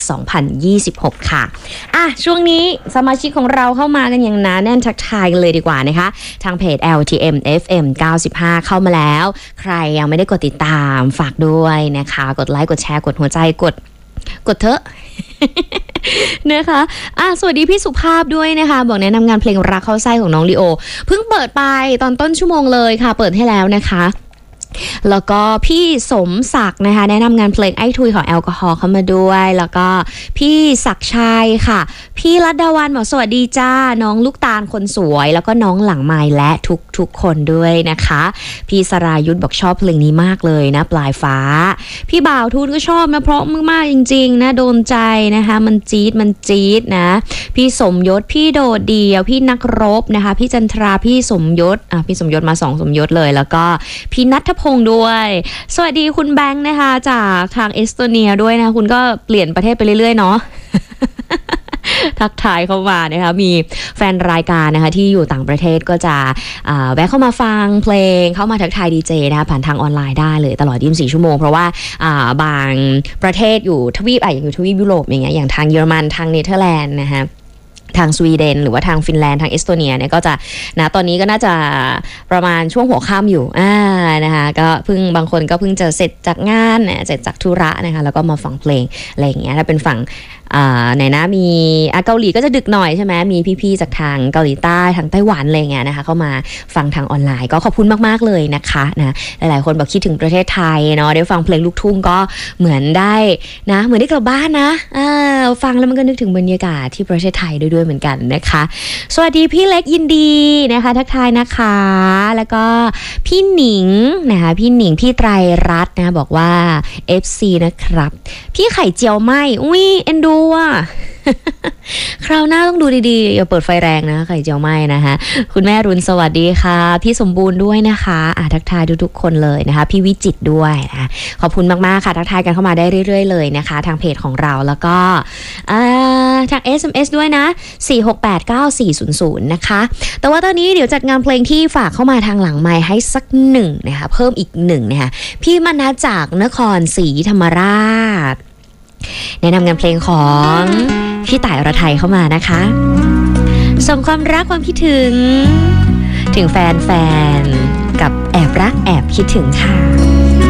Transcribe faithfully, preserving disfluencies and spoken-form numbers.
สองพันยี่สิบหก ค่ะอ่ะช่วงนี้สมาชิกของเราเข้ามากันอย่างหนาแน่นทักทายกันเลยดีกว่านะคะทางเพจ แอล ที เอ็ม เอฟ เอ็ม เก้าสิบห้า เข้ามาแล้วใครยังไม่ได้กดติดตามฝากด้วยนะคะกดไลค์กดแชร์กดหัวใจกดกดเถอะ นะคะอ่ะสวัสดีพี่สุภาพด้วยนะคะบอกแนะนำงานเพลงรักเข้าไส้ของน้องลีโอเพิ่งเปิดไปตอนต้นชั่วโมงเลยค่ะเปิดให้แล้วนะคะแล้วก็พี่สมศักดิ์นะคะแนะนำงานเพลงไอ้ทุยของแอลกอฮอล์เข้ามาด้วยแล้วก็พี่ศักดิ์ชัยค่ะพี่รัตดาวันบอกสวัสดีจ้าน้องลูกตาลคนสวยแล้วก็น้องหลังไมค์และทุกทุกคนด้วยนะคะพี่สรายุทธบอกชอบเพลงนี้มากเลยนะปลายฟ้าพี่บ่าวทูนก็ชอบนะเพราะมากๆจริงๆนะโดนใจนะคะมันจี๊ดมันจี๊ดนะพี่สมยศพี่โดดเดียวพี่นักรบนะคะพี่จันทราพี่สมยศอ่ะพี่สมยศมาสองสมยศเลยแล้วก็พี่นัทพงษ์ด้วยสวัสดีคุณแบงค์นะคะจากทางเอสโตเนียด้วยนะคุณก็เปลี่ยนประเทศไปเรื่อยๆเนาะ ทักทายเข้ามานะคะมีแฟนรายการนะคะที่อยู่ต่างประเทศก็จะแวะเข้ามาฟังเพลงเข้ามาทักทายดีเจนะคะผ่านทางออนไลน์ได้เลยตลอดยี่สิบสี่ชั่วโมงเพราะว่าบางประเทศอยู่ทวีปอ่ะอย่างอยู่ทวีปยุโรปอย่างเงี้ยอย่างทางเยอรมันทางเนเธอร์แลนด์นะคะทางสวีเดนหรือว่าทางฟินแลนด์ทางเอสโตเนียเนี่ยก็จะนะตอนนี้ก็น่าจะประมาณช่วงหัวค่ำอยู่อ่านะคะก็เพิ่งบางคนก็เพิ่งจะเสร็จจากงานเนี่ยเสร็จจากธุระนะคะแล้วก็มาฟังเพลงอะไรอย่างเงี้ยถ้าเป็นฝั่งอ่าไหนนะมีอ่ะเกาหลีก็จะดึกหน่อยใช่ไหมมีพี่ๆจากทางเกาหลีใต้ทางไต้หวันอะไรเงี้ยนะคะเข้ามาฟังทางออนไลน์ก็ขอบคุณมากๆเลยนะคะนะหลายๆคนบอกคิดถึงประเทศไทยเนาะได้ฟังเพลงลูกทุ่งก็เหมือนได้นะเหมือนได้กลับบ้านนะอ่าฟังแล้วมันก็นึกถึงบรรยากาศที่ประเทศไทยด้วยด้วยเหมือนกันนะคะสวัสดีพี่เล็กยินดีนะคะทักทายนะคะแล้วก็พี่หนิงนะคะพี่หนิงพี่ไตรรัตน์นะบอกว่า เอฟ ซี นะครับพี่ไข่เจียวไหมอุ้ยเอ็นดูอ่ะ คราวหน้าต้องดูดีๆอย่าเปิดไฟแรงนะไข่เจียวไหมนะคะคุณแม่รุนสวัสดีค่ะพี่สมบูรณ์ด้วยนะคะอ่ะทักทายทุกๆคนเลยนะคะพี่วิจิตรด้วยนะขอบคุณมากๆค่ะทักทายกันเข้ามาได้เรื่อยๆเลยนะคะทางเพจของเราแล้วก็ทาง เอส เอ็ม เอส ด้วยนะสี่ หก แปด เก้า สี่ ศูนย์ ศูนย์นะคะแต่ว่าตอนนี้เดี๋ยวจัดงานเพลงที่ฝากเข้ามาทางหลังไมค์ให้สักหนึ่งนะคะเพิ่มอีกหนึ่งนะคะพี่มณัฐจากนครศรีธรรมราชแนะนำงานเพลงของพี่ต่ายอรไทยเข้ามานะคะส่งความรักความคิดถึงถึงแฟนๆกับแอบรักแอบคิดถึงค่ะ